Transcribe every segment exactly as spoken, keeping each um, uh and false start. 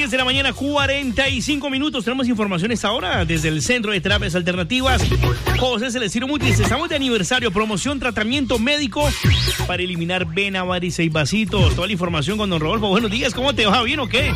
diez de la mañana, cuarenta y cinco minutos. Tenemos informaciones ahora desde el Centro de Terapias Alternativas José Celestino Mutis. Estamos de aniversario, promoción, tratamiento médico para eliminar vena, varices y vasitos. Toda la información con don Rodolfo. Buenos días, ¿cómo te va? ¿Bien o qué?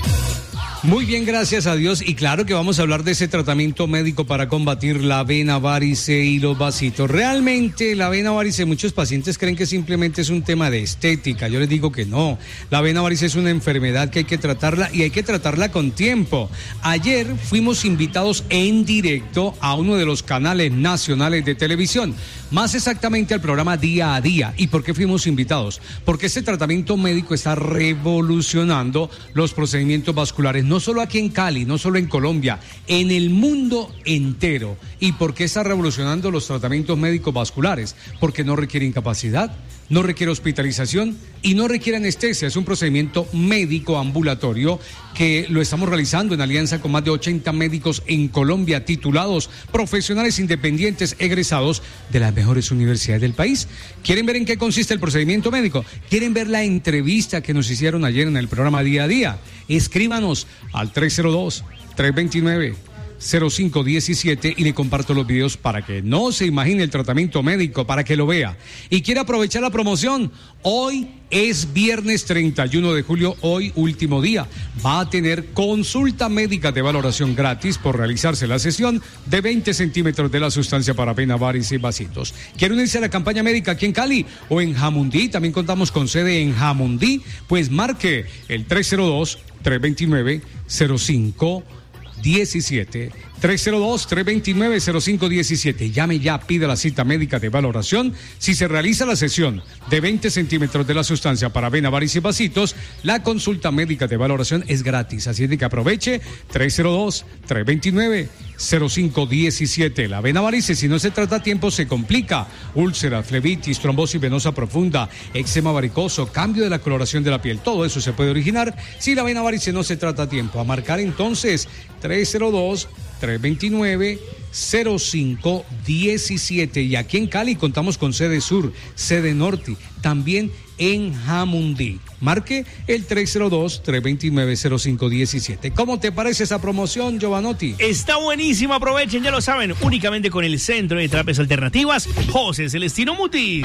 Muy bien, gracias a Dios. Y claro que vamos a hablar de ese tratamiento médico para combatir la vena, varice y los vasitos. Realmente la vena, varice, muchos pacientes creen que simplemente es un tema de estética. Yo les digo que no. La vena, varice es una enfermedad que hay que tratarla y hay que tratarla con tiempo. Ayer fuimos invitados en directo a uno de los canales nacionales de televisión, más exactamente al programa Día a Día. ¿Y por qué fuimos invitados? Porque este tratamiento médico está revolucionando los procedimientos vasculares, no solo aquí en Cali, no solo en Colombia, en el mundo entero. ¿Y por qué está revolucionando los tratamientos médicos vasculares? Porque no requiere incapacidad, no requiere hospitalización y no requiere anestesia. Es un procedimiento médico ambulatorio que lo estamos realizando en alianza con más de ochenta médicos en Colombia, titulados, profesionales independientes, egresados de las mejores universidades del país. ¿Quieren ver en qué consiste el procedimiento médico? ¿Quieren ver la entrevista que nos hicieron ayer en el programa Día a Día? Escríbanos al tres cero dos, tres dos nueve, cero cinco uno siete y le comparto los videos para que no se imagine el tratamiento médico, para que lo vea. Y quiere aprovechar la promoción, hoy es viernes treinta y uno de julio, hoy último día. Va a tener consulta médica de valoración gratis por realizarse la sesión de veinte centímetros de la sustancia para vena, varice y vasitos. ¿Quiere unirse a la campaña médica aquí en Cali o en Jamundí? También contamos con sede en Jamundí. Pues marque el tres cero dos, tres dos nueve, cero cinco diecisiete, tres cero dos, tres dos nueve, cero cinco diecisiete. Llame ya, pida la cita médica de valoración. Si se realiza la sesión de veinte centímetros de la sustancia para vena, varice y vasitos, la consulta médica de valoración es gratis. Así es de que aproveche, tres cero dos, tres dos nueve, cero cinco diecisiete. La vena, varice, si no se trata a tiempo, se complica. Úlcera, flebitis, trombosis venosa profunda, eczema varicoso, cambio de la coloración de la piel. Todo eso se puede originar si la vena, varice no se trata a tiempo. A marcar entonces tres cero dos, tres dos nueve, cero cinco diecisiete. Y aquí en Cali contamos con sede sur, sede norte, también en Jamundí. Marque el tres cero dos, tres dos nueve, cero cinco diecisiete. ¿Cómo te parece esa promoción, Giovanotti? Está buenísima, aprovechen, ya lo saben, únicamente con el Centro de Terapias Alternativas José Celestino Mutis.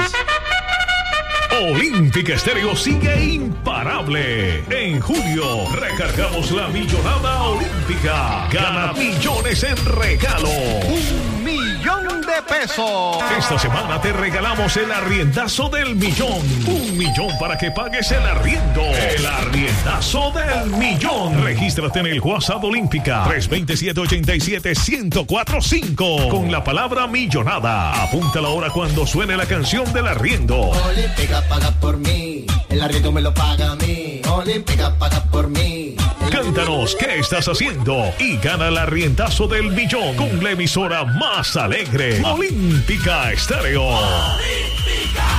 Olímpica Estéreo sigue imparable. En julio recargamos la millonada olímpica. Gana millones en regalo. Un millón de pesos. Esta semana te regalamos el arriendazo del millón. Un millón para que pagues el arriendo. El arriendazo del millón. Regístrate en el WhatsApp Olímpica tres dos siete, ocho siete, uno cero cuatro cinco con la palabra millonada. Apúntala ahora cuando suene la canción del arriendo. Olímpica paga por mí, el arriendo me lo paga a mí. Olímpica paga por mí. Cántanos qué estás haciendo y gana el arriendazo del millón con la emisora más alegre, Olímpica Estéreo. ¡Olímpica!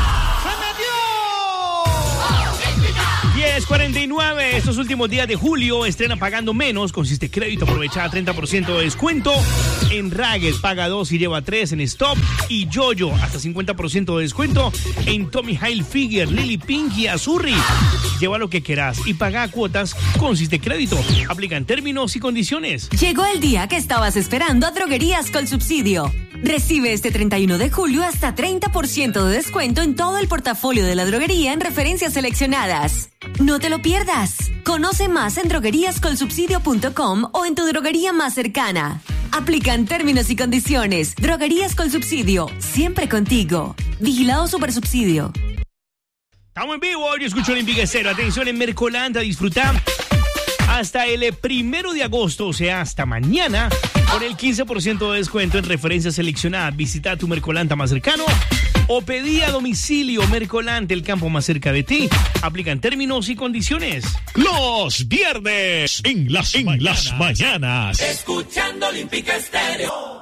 diez cuarenta y nueve, estos últimos días de julio, estrena pagando menos, consiste crédito, aprovecha treinta por ciento de descuento en Ragged, paga dos y lleva tres en Stop y Yoyo, hasta cincuenta por ciento de descuento en Tommy Hilfiger, Lily Pink y Azurri. Lleva lo que quieras y paga a cuotas, consiste crédito, aplican términos y condiciones. Llegó el día que estabas esperando a Droguerías Colsubsidio. Recibe este treinta y uno de julio hasta treinta por ciento de descuento en todo el portafolio de la droguería en referencias seleccionadas. No te lo pierdas. Conoce más en droguerías colsubsidio punto com o en tu droguería más cercana. Aplican términos y condiciones. Droguerías Colsubsidio, siempre contigo. Vigilado Supersubsidio. Estamos en vivo, yo escucho Olímpica Estéreo. Atención, en Mercolanta, disfrutar hasta el primero de agosto, o sea, hasta mañana, con el quince por ciento de descuento en referencias seleccionadas. Visita tu Mercolanta más cercano o pedí a domicilio. Mercolanta, el campo más cerca de ti. Aplican términos y condiciones. Los viernes en las, en mañanas. las mañanas. Escuchando Olímpica Estéreo.